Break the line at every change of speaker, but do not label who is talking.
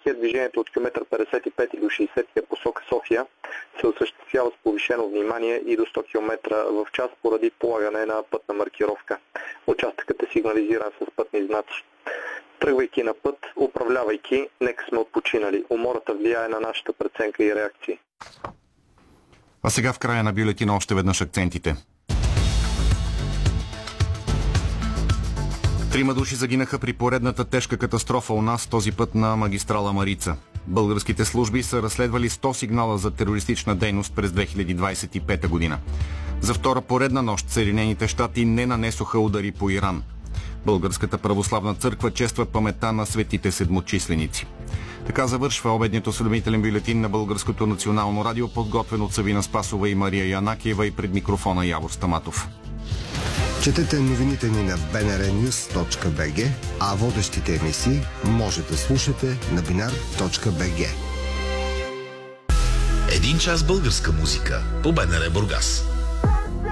движението от километър 55 до 60 посока София се осъществява с повишено внимание и до 100 км в час поради полагане на пътна маркировка. Участъкът е сигнализиран с пътни знаци. Тръгвайки на път, управлявайки, нека сме отпочинали. Умората влияе на нашата преценка и реакции.
А сега в края на бюлетина още веднъж акцентите. 3 души загинаха при поредната тежка катастрофа у нас, този път на магистрала Марица. Българските служби са разследвали 100 сигнала за терористична дейност през 2025 година. За втора поредна нощ Съединените щати не нанесоха удари по Иран. Българската православна църква чества паметта на светите седмочисленици. Така завършва обедният осведомителен бюлетин на Българското национално радио, подготвен от Савина Спасова и Мария Янакиева, и пред микрофона Явор Стаматов.
Четете новините ни на bnrnews.bg, а водещите емисии може да слушате на binar.bg.
Един час българска музика по БНР Бургас.